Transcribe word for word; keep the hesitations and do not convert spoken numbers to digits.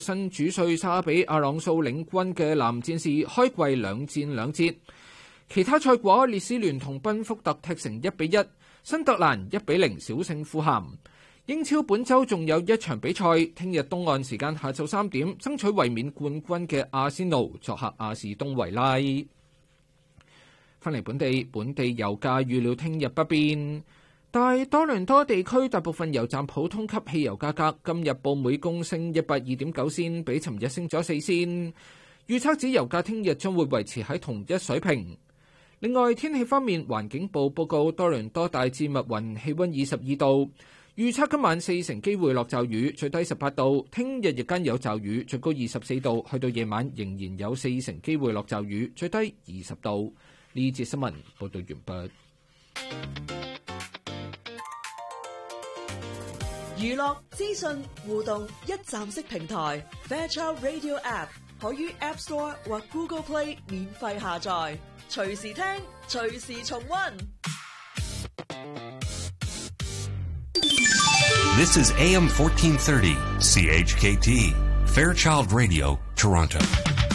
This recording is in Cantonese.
新主帥沙比阿朗素領軍嘅藍戰士開季兩戰兩捷。其他賽果，列斯聯同賓福特踢成一比一，新特蘭一比零小勝富咸。英超本週仲有一場比賽，聽日東岸時間下晝三點，爭取衛冕冠軍嘅阿仙奴作客阿士東維拉。翻嚟本地，本地油價預料聽日不變，但多倫多地區大部分油站普通級汽油價格今日報每公升一百二點九仙，比尋日升咗四仙。預測指油價聽日將會維持喺同一水平。另外，天氣方面，環境部報告多倫多大致密雲，氣溫二十二度。預測今晚四成機會落驟雨，最低十八度。聽日日間有驟雨，最高二十四度。去到夜晚仍然有四成機會落驟雨，最低二十度。呢節新聞報道完畢。 娛樂資訊互動一站式平台 Fairchild Radio App 可於 App Store 或 Google Play 免費下載，隨時聽，隨時重溫。 This is A M fourteen thirty C H K T Fairchild Radio Toronto.